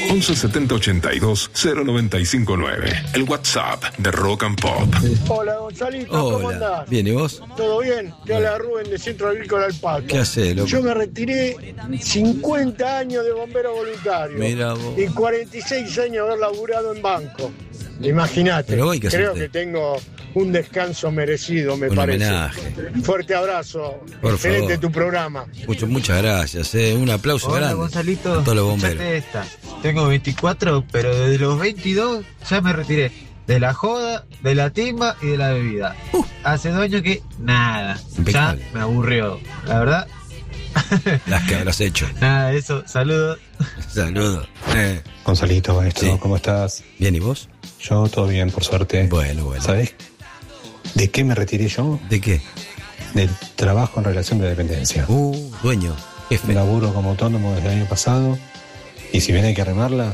11 70 82 0959. El WhatsApp de Rock and Pop. Hola, Gonzalito, ¿cómo andás? Bien, ¿y vos? ¿Todo bien? Te habla Rubén de Centro Agrícola del Pato. ¿Qué hacés, loco? Yo me retiré 50 años de bombero voluntario. Mira vos. Y 46 años de haber laburado en banco. Imagínate. Pero hay que Creo hacerte que tengo un descanso merecido, me un parece. homenaje. Fuerte abrazo. Por Excelente favor. tu programa. Muchas gracias, un aplauso Hola, grande Gonzalito, a todos los bomberos. escuchate esta. Tengo 24, pero desde los 22 ya me retiré de la joda, de la timba y de la bebida. Hace 2 años que nada, Impecable. ya me aburrió, la verdad. Las que habrás hecho. Nada, eso, saludos. Saludos. Gonzalito, maestro, Sí. ¿cómo estás? Bien, ¿y vos? Yo todo bien, por suerte. Bueno. ¿Sabés de qué me retiré yo? ¿De qué? Del trabajo en relación de dependencia. Dueño, jefe. Laburo como autónomo desde el año pasado. Y si bien hay que remarla,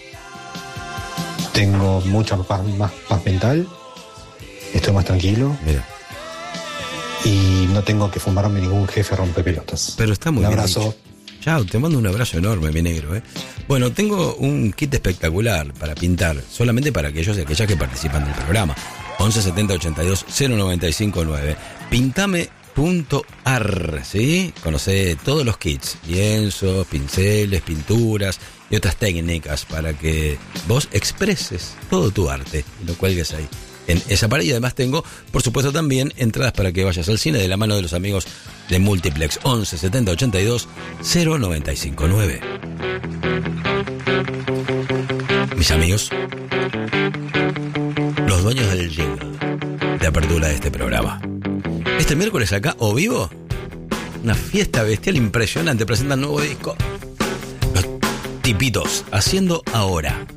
tengo mucha más paz mental. Estoy más tranquilo. Mira. Y no tengo que fumarme ningún jefe rompepelotas. Pero está muy Un bien abrazo. dicho. Chao, te mando un abrazo enorme, mi negro. Bueno, tengo un kit espectacular para pintar, solamente para aquellos y aquellas que participan del programa. 11 70 82 0959. Pintame.ar, ¿sí? Conocé todos los kits, lienzos, pinceles, pinturas y otras técnicas para que vos expreses todo tu arte y lo cuelgues ahí en esa pared. Y además tengo, por supuesto, también entradas para que vayas al cine de la mano de los amigos de Multiplex. 11 70 82 0959. Mis amigos, los dueños del jingle de apertura de este programa. Este miércoles acá, o vivo, una fiesta bestial impresionante. Presentan nuevo disco. Los Tipitos, haciendo ahora.